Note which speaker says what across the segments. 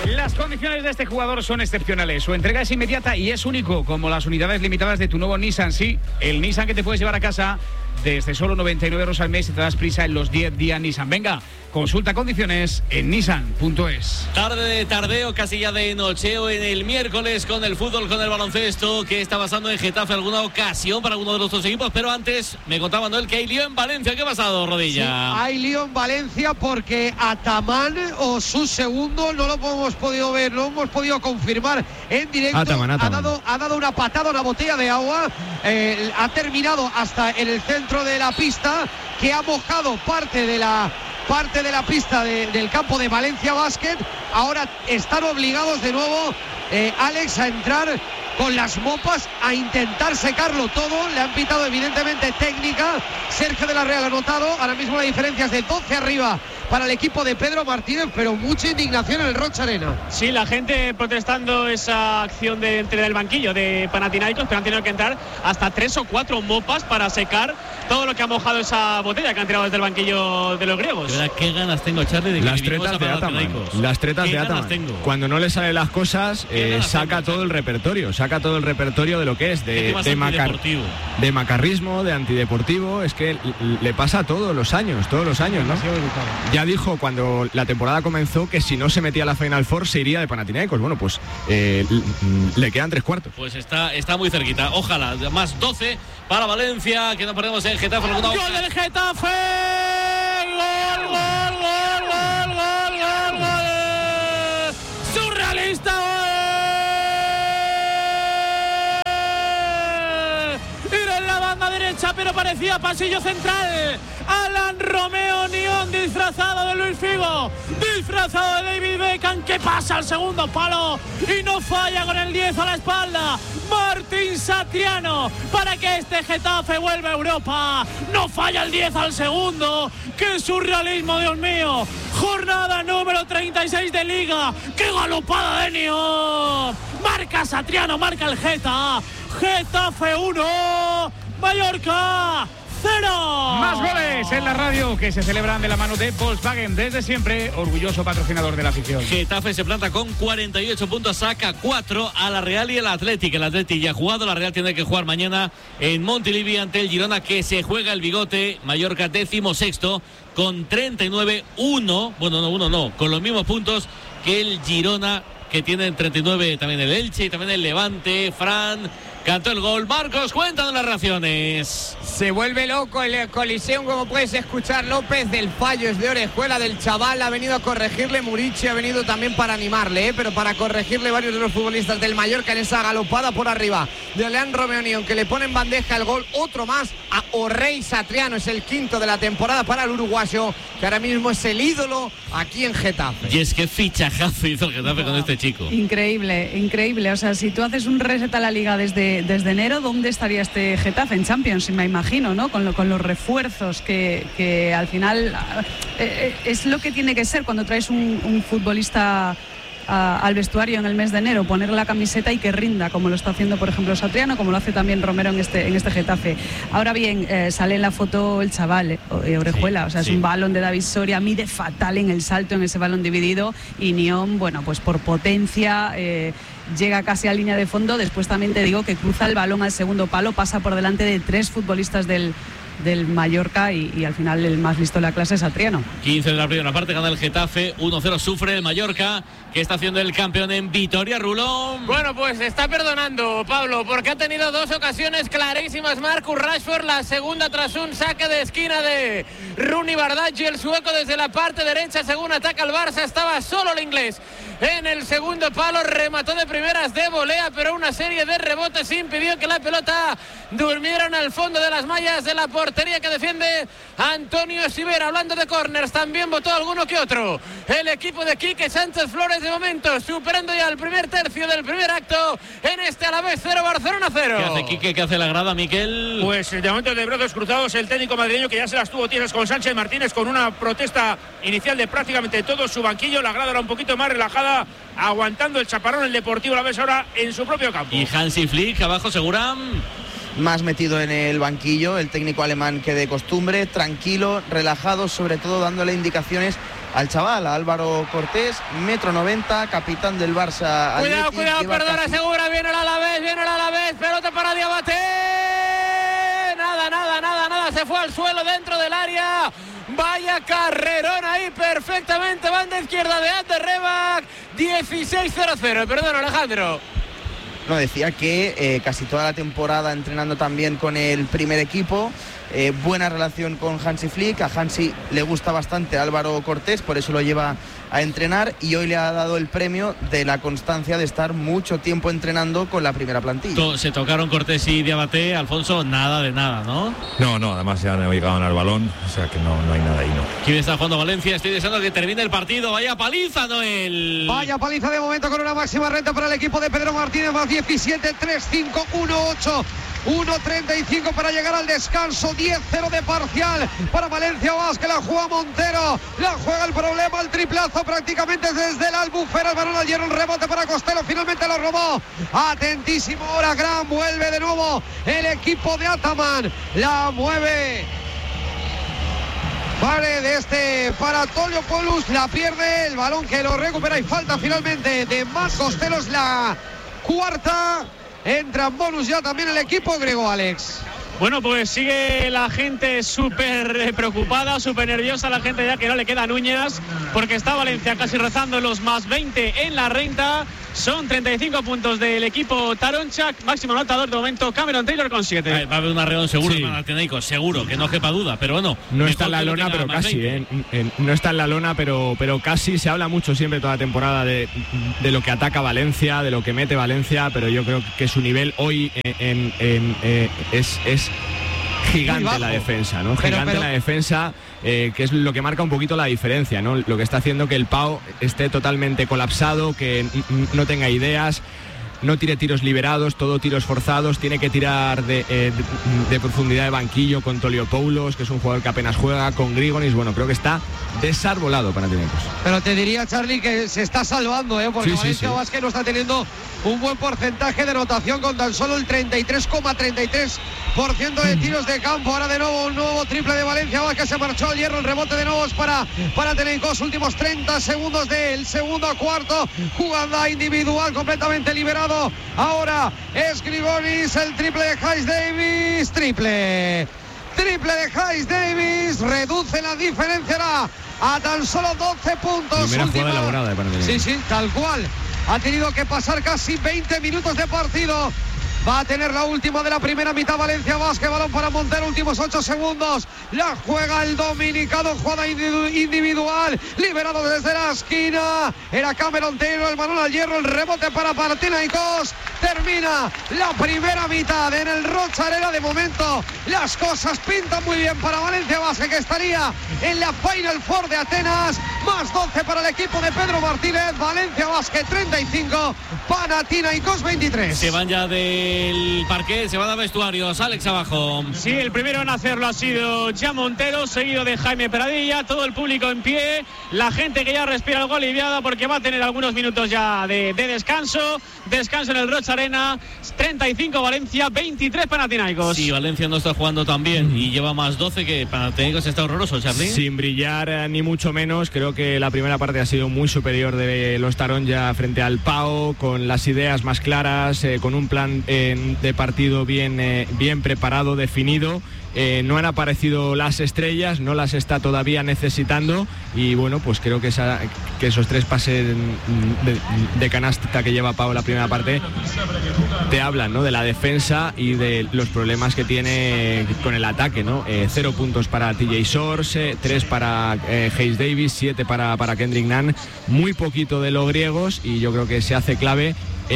Speaker 1: Las condiciones de este jugador son excepcionales. Su entrega es inmediata y es único, como las unidades limitadas de tu nuevo Nissan. Sí, el Nissan que te puedes llevar a casa desde solo 99 euros al mes y te das prisa en los 10 días Nissan. Venga, consulta condiciones en nissan.es.
Speaker 2: Tarde de tardeo, casi ya de nocheo en el miércoles con el fútbol, con el baloncesto. ¿Qué está pasando en Getafe? ¿Alguna ocasión para alguno de los dos equipos? Pero antes, me contaba Manuel que hay lío en Valencia. ¿Qué ha pasado, Rodilla?
Speaker 3: Sí, hay lío en Valencia porque Ataman o su segundo no lo hemos podido ver, no lo hemos podido confirmar en directo.
Speaker 4: Ataman.
Speaker 3: Ha dado una patada a una botella de agua. Ha terminado hasta en el centro de la pista, que ha mojado parte de la pista del campo de Valencia Basket. Ahora están obligados de nuevo, Alex, a entrar con las mopas a intentar secarlo todo. Le han pitado evidentemente técnica. Sergio de la Real ha anotado. Ahora mismo la diferencia es de 12 arriba para el equipo de Pedro Martínez, pero mucha indignación en el Rocha Arena.
Speaker 5: Sí, la gente protestando esa acción de entre el banquillo de Panathinaikos, pero han tenido que entrar hasta 3 o 4 mopas para secar todo lo que ha mojado esa botella que han tirado desde el banquillo de los griegos.
Speaker 2: ¿Verdad? ¿Qué ganas tengo, Charlie, de que
Speaker 4: las tretas de Ataman? Las tretas de Ataman. Cuando no le salen las cosas, saca todo el repertorio. Saca todo el repertorio de lo que es de macarrismo, de antideportivo. Es que le pasa todos los años, ¿no? Ya dijo cuando la temporada comenzó que si no se metía a la Final Four se iría de Panathinaikos. Bueno, pues le quedan 3/4.
Speaker 2: Pues está muy cerquita. Ojalá, más 12 para Valencia, que no perdemos en Getafe.
Speaker 6: ¡Gol del Getafe! ¡Gol! ¡Surrealista! Era en la banda derecha, pero parecía pasillo central. Alan Romeo Nión, disfrazado de Luis Figo, disfrazado de David Beckham, que pasa al segundo palo y no falla con el 10 a la espalda. Martín Satriano, para que este Getafe vuelva a Europa. No falla el 10 al segundo. ¡Qué surrealismo, Dios mío! Jornada número 36 de Liga. ¡Qué galopada de Nión! Marca Satriano, marca el Getafe 1, Mallorca 0.
Speaker 1: Más goles en la radio que se celebran de la mano de Volkswagen, desde siempre orgulloso patrocinador de la afición.
Speaker 2: Getafe se planta con 48 puntos, saca 4 a la Real y el Athletic. El Athletic ya ha jugado, la Real tiene que jugar mañana en Montilivi ante el Girona, que se juega el bigote. Mallorca 16º con 39-1, con los mismos puntos que el Girona, que tienen 39 también el Elche y también el Levante. Fran cantó el gol. Marcos, cuéntanos las reacciones.
Speaker 7: Se vuelve loco el Coliseum, como puedes escuchar. López del fallo es de orejuela del chaval. Ha venido a corregirle Murici, ha venido también para animarle, pero para corregirle varios de los futbolistas del Mallorca en esa galopada por arriba de Alan Romeo Nión, que le pone en bandeja el gol. Otro más a Orrey Satriano, es el 5º de la temporada para el uruguayo, que ahora mismo es el ídolo aquí en Getafe.
Speaker 2: Y es que fichajazo hizo el Getafe con este chico.
Speaker 8: Increíble. O sea, si tú haces un reset a la liga desde enero, ¿dónde estaría este Getafe? En Champions, me imagino, ¿no? Con los refuerzos que al final es lo que tiene que ser cuando traes un futbolista al vestuario en el mes de enero, poner la camiseta y que rinda, como lo está haciendo por ejemplo Satriano, como lo hace también Romero en este Getafe. Ahora bien, sale en la foto el chaval, orejuela, o sea, es un balón de David Soria, mide fatal en el salto en ese balón dividido, y Nión, bueno, pues por potencia llega casi a línea de fondo. Después también te digo que cruza el balón al segundo palo, pasa por delante de 3 futbolistas del Mallorca y al final el más listo de la clase es Satriano.
Speaker 2: 15 de la primera parte, gana el Getafe, 1-0 sufre el Mallorca. ¿Qué está haciendo el campeón en Vitoria, Rulón?
Speaker 9: Bueno, pues está perdonando, Pablo, porque ha tenido 2 ocasiones clarísimas Marcus Rashford, la segunda tras un saque de esquina de Rooney Bardghji, el sueco desde la parte derecha, según ataca el Barça, estaba solo el inglés en el segundo palo, remató de primeras de volea, pero una serie de rebotes impidió que la pelota durmiera en el fondo de las mallas de la portería que defiende Antonio Sivera. Hablando de córners, también votó alguno que otro el equipo de Quique Sánchez Flores, de momento superando ya el primer tercio del primer acto en este Alavés 0, Barcelona 0.
Speaker 2: ¿Qué hace Quique? ¿Qué hace la grada, Miquel?
Speaker 10: Pues de momento de brazos cruzados el técnico madrileño, que ya se las tuvo tienes con Sánchez Martínez, con una protesta inicial de prácticamente todo su banquillo. La grada era un poquito más relajada, aguantando el chaparrón el Deportivo Alavés ahora en su propio campo.
Speaker 2: Y Hansi Flick abajo, Seguram.
Speaker 11: Más metido en el banquillo, el técnico alemán que de costumbre, tranquilo, relajado, sobre todo dándole indicaciones al chaval, a Álvaro Cortés, 1,90 m, capitán del Barça.
Speaker 9: Cuidado, perdona, segura, viene el Alavés, pelota para Diabaté. Nada, se fue al suelo dentro del área. Vaya carrerón ahí, perfectamente, banda izquierda de Ander Rebac, 16-0-0, perdón Alejandro.
Speaker 11: No, decía que casi toda la temporada entrenando también con el primer equipo, buena relación con Hansi Flick, a Hansi le gusta bastante Álvaro Cortés, por eso lo lleva a entrenar y hoy le ha dado el premio de la constancia de estar mucho tiempo entrenando con la primera plantilla.
Speaker 2: Se tocaron Cortés y Diabaté, Alfonso, nada de nada, ¿no?
Speaker 12: No, además ya no llegaban al balón, o sea que no hay nada ahí, ¿no?
Speaker 2: ¿Quién está jugando Valencia? Estoy deseando que termine el partido. Vaya paliza, Noel.
Speaker 3: Vaya paliza de momento con una máxima renta para el equipo de Pedro Martínez, más 17, 3-5, 1-8. 1.35 para llegar al descanso, 10-0 de parcial para Valencia Basket, la juega Montero, la juega el problema, el triplazo prácticamente desde la Albufera, el balón al hierro, el rebote para Costello, finalmente lo robó, atentísimo ahora Gran, vuelve de nuevo el equipo de Ataman, la mueve. Vale, de este para Toliopoulos, la pierde, el balón que lo recupera y falta finalmente de Matt Costello, la cuarta. Entra en bonus ya también el equipo griego, Alex.
Speaker 5: Bueno, pues sigue la gente súper preocupada, súper nerviosa, la gente ya que no le quedan uñas, porque está Valencia casi rozando los más 20 en la renta. Son 35 puntos del equipo Taronchak, máximo anotador de momento Cameron Taylor con 7.
Speaker 2: Va a haber un arreón seguro para Panathinaikos, seguro, que no quepa duda, pero bueno.
Speaker 4: No está en la lona, pero casi, no está en la lona, pero casi. Se habla mucho siempre toda la temporada de lo que ataca Valencia, de lo que mete Valencia, pero yo creo que su nivel hoy es gigante la defensa, ¿no? Gigante la defensa, que es lo que marca un poquito la diferencia, ¿no? Lo que está haciendo que el Pau esté totalmente colapsado, que no tenga ideas, no tire tiros liberados, todo tiros forzados, tiene que tirar de profundidad de banquillo con Toliopoulos, que es un jugador que apenas juega, con Grigonis. Bueno, creo que está desarbolado Panathinaikos.
Speaker 3: Pero te diría, Charlie, que se está salvando, porque Valencia Basket no está teniendo un buen porcentaje de anotación con tan solo el 33,33% de tiros de campo. Ahora de nuevo un nuevo triple de Valencia Basket, se marchó al hierro, el rebote de nuevo es para Panathinaikos, últimos 30 segundos del segundo cuarto, jugada individual completamente liberado. Ahora es Grigonis, el triple de Hayes Davis, triple de Hayes Davis, reduce la diferencia a tan solo 12 puntos.
Speaker 4: Primera jugada elaborada de Panathinaikos.
Speaker 3: Sí, tal cual. Ha tenido que pasar casi 20 minutos de partido. Va a tener la última de la primera mitad Valencia Basket, balón para Montero, últimos 8 segundos. La juega el dominicano, jugada individual, liberado desde la esquina. Era Cameron Taylor, el balón al hierro, el rebote para Panathinaikos. Termina la primera mitad en el Rocha Arena. De momento las cosas pintan muy bien para Valencia Basket, que estaría en la Final Four de Atenas. Más 12 para el equipo de Pedro Martínez. Valencia Basket 35, Panathinaikos 23.
Speaker 2: Se van ya del parquet, se van a vestuarios. Alex abajo.
Speaker 5: Sí, el primero en hacerlo ha sido ya Montero, seguido de Jaime Pradilla. Todo el público en pie, la gente que ya respira algo aliviada porque va a tener algunos minutos ya de descanso en el Rocha Arena. 35 Valencia, 23 Panathinaikos.
Speaker 2: Sí, Valencia no está jugando tan bien y lleva más 12, que Panathinaikos está horroroso, Charly.
Speaker 4: Sin brillar ni mucho menos, creo que la primera parte ha sido muy superior de los Taronja frente al Pau, con las ideas más claras, con un plan de partido bien preparado, definido. No han aparecido las estrellas, no las está todavía necesitando, y bueno, pues creo que esos 3 pases de canasta que lleva Pau en la primera parte te hablan, ¿no?, de la defensa y de los problemas que tiene con el ataque, ¿no? 0 puntos para TJ Shores, 3 para Hayes Davis, 7 para Kendrick Nunn, muy poquito de los griegos, y yo creo que se hace clave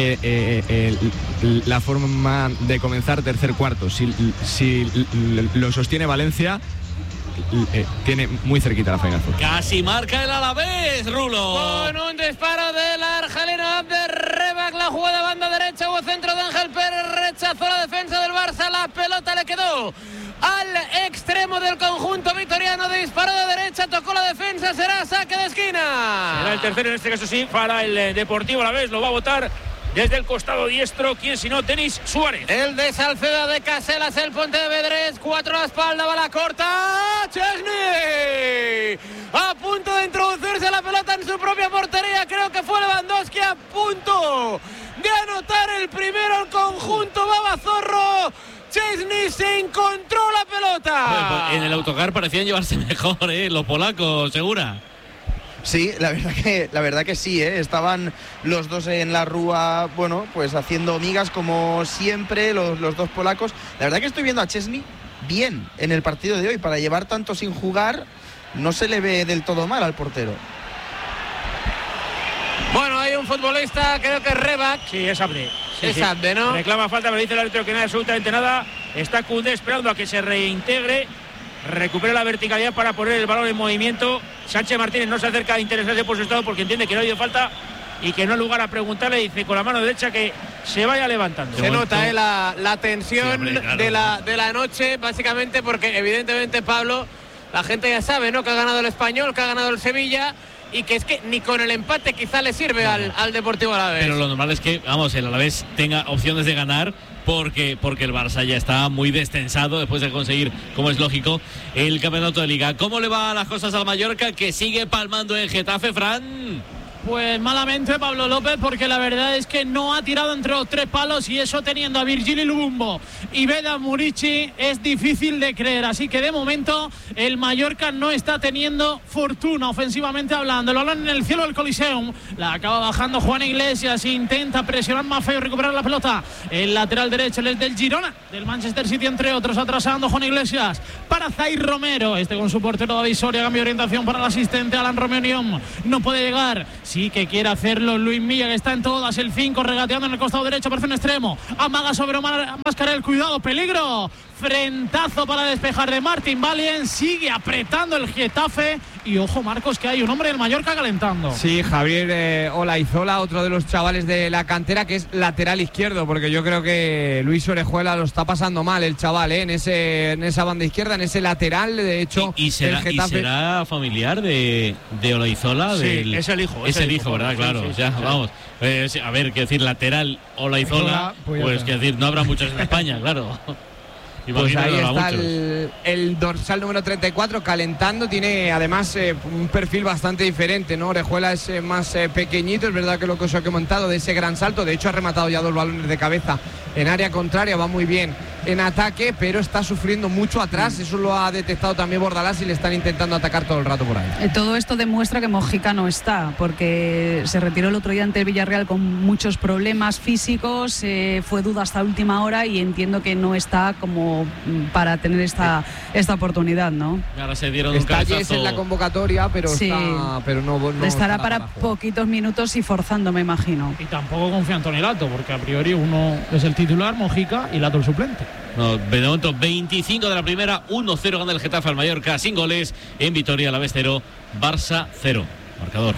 Speaker 4: la forma de comenzar tercer cuarto. Si lo sostiene Valencia, tiene muy cerquita la Final Four.
Speaker 2: Casi marca el Alavés, Rulo.
Speaker 9: Con un disparo del argelino Ander Rebac, la jugada banda derecha, hubo centro de Ángel Pérez, rechazó la defensa del Barça, la pelota le quedó al extremo del conjunto vitoriano, disparó de derecha, tocó la defensa, será saque de esquina.
Speaker 10: Será el tercero en este caso, sí, para el Deportivo Alavés, lo va a votar desde el costado diestro. ¿Quién si no? Denis Suárez.
Speaker 9: El de Salceda, de Caselas, el Pontevedrés, 4 a la espalda, va la corta. Chesney a punto punto de introducirse la pelota en su propia portería. Creo que fue Lewandowski a punto de anotar el primero al conjunto Babazorro. Szczęsny se encontró la pelota.
Speaker 2: En el autocar parecían llevarse mejor, los polacos, Segura.
Speaker 11: Sí, la verdad que sí, estaban los dos en la rúa, bueno, pues haciendo migas como siempre, los dos polacos. La verdad que estoy viendo a Szczęsny bien en el partido de hoy. Para llevar tanto sin jugar, no se le ve del todo mal al portero.
Speaker 9: Bueno, hay un futbolista, creo que es Rebac.
Speaker 10: Sí, es Abde.
Speaker 9: Es Abde, ¿no?
Speaker 10: Reclama falta, pero dice el árbitro que no hay absolutamente nada. Está Koundé esperando a que se reintegre, recupere la verticalidad para poner el balón en movimiento. Sánchez Martínez no se acerca a interesarse por su estado porque entiende que no ha habido falta y que no hay lugar a preguntarle. Dice con la mano derecha que se vaya levantando.
Speaker 9: Se nota la tensión, sí, hombre, claro, de la noche, básicamente porque evidentemente, Pablo, la gente ya sabe, ¿no?, que ha ganado el Español, que ha ganado el Sevilla, y que es que ni con el empate quizá le sirve al Deportivo Alavés.
Speaker 2: Pero lo normal es que, vamos, el Alavés tenga opciones de ganar porque el Barça ya está muy destensado después de conseguir, como es lógico, el campeonato de Liga. ¿Cómo le va las cosas al Mallorca, que sigue palmando en Getafe, Fran?
Speaker 6: Pues malamente, Pablo López, porque la verdad es que no ha tirado entre los tres palos, y eso teniendo a Virgili Lubumbo y Vedat Muriqi es difícil de creer. Así que de momento el Mallorca no está teniendo fortuna ofensivamente hablando. El balón en el cielo del Coliseum, la acaba bajando Juan Iglesias, intenta presionar más feo y recuperar la pelota. El lateral derecho, el del Girona, del Manchester City, entre otros, atrasando Juan Iglesias para Zaire Romero, con su portero David Soria. Cambio de orientación para el asistente Alan Romeo Nión, no puede llegar. Sí que quiere hacerlo Luis Milla, que está en todas, el 5 regateando en el costado derecho, aparece un extremo, amaga sobre Omar Mascarell, cuidado, peligro, frentazo para despejar de Martin Valien, sigue apretando el Getafe, y ojo, Marcos, que hay un hombre del Mallorca calentando.
Speaker 7: Sí, Javier Olaizola, otro de los chavales de la cantera, que es lateral izquierdo, porque yo creo que Luis Orejuela lo está pasando mal, el chaval, en esa banda izquierda, en ese lateral. De hecho,
Speaker 2: ¿Y será familiar de Olaizola?
Speaker 10: Sí, es el hijo.
Speaker 2: Es el hijo, ¿verdad? Claro, sí, ya, vamos. A ver, qué decir, lateral Olaizola, pues qué decir, no habrá muchos en España, claro.
Speaker 7: Pues ahí está el dorsal número 34 calentando. Tiene además un perfil bastante diferente, ¿no? Orejuela es más pequeñito, es verdad que lo que os he comentado de ese gran salto. De hecho, ha rematado ya 2 balones de cabeza en área contraria, va muy bien en ataque, pero está sufriendo mucho atrás. Eso lo ha detectado también Bordalás y le están intentando atacar todo el rato por ahí.
Speaker 8: Todo esto demuestra que Mojica no está, porque se retiró el otro día ante el Villarreal con muchos problemas físicos, fue duda hasta última hora, y entiendo que no está como para tener esta oportunidad, ¿no?
Speaker 2: Ahora se dieron
Speaker 7: un cabezazo en la convocatoria, pero sí, pero no
Speaker 8: estará para poquitos minutos y forzando, me imagino.
Speaker 6: Y tampoco confía en Toni Lato, porque a priori uno es el titular, Mojica, y Lato el suplente.
Speaker 2: No, de momento 25 de la primera, 1-0 gana el Getafe al Mallorca, sin goles, en Vitoria, Alavés 0, Barça 0. Marcador.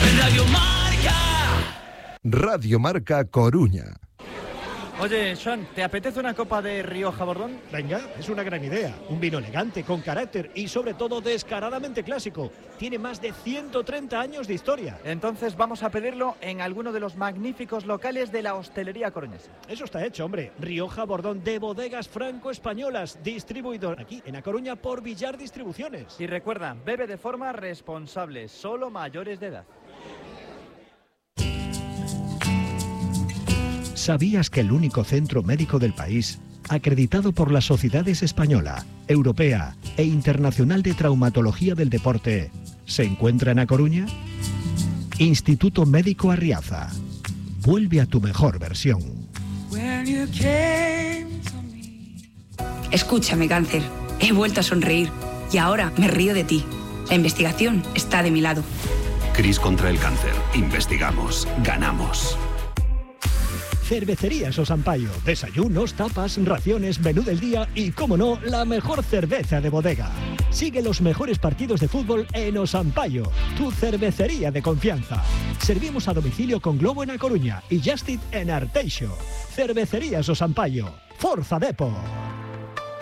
Speaker 13: Radio Marca Coruña.
Speaker 14: Oye, Sean, ¿te apetece una copa de Rioja Bordón?
Speaker 15: Venga, es una gran idea. Un vino elegante, con carácter y sobre todo descaradamente clásico. Tiene más de 130 años de historia.
Speaker 14: Entonces vamos a pedirlo en alguno de los magníficos locales de la hostelería coruñesa.
Speaker 15: Eso está hecho, hombre. Rioja Bordón de Bodegas Franco-Españolas, distribuidor aquí en A Coruña por Villar Distribuciones.
Speaker 14: Y recuerda, bebe de forma responsable, solo mayores de edad.
Speaker 15: ¿Sabías que el único centro médico del país, acreditado por las sociedades española, europea e internacional de traumatología del deporte, se encuentra en A Coruña? Instituto Médico Arriaza. Vuelve a tu mejor versión.
Speaker 16: Escúchame, cáncer. He vuelto a sonreír y ahora me río de ti. La investigación está de mi lado.
Speaker 17: CRIS contra el cáncer. Investigamos. Ganamos.
Speaker 15: Cervecerías Osampaio. Desayunos, tapas, raciones, menú del día y, como no, la mejor cerveza de bodega. Sigue los mejores partidos de fútbol en Osampaio, tu cervecería de confianza. Servimos a domicilio con Globo en A Coruña y Just Eat en Arteixo. Cervecerías Osampaio. Forza Depor.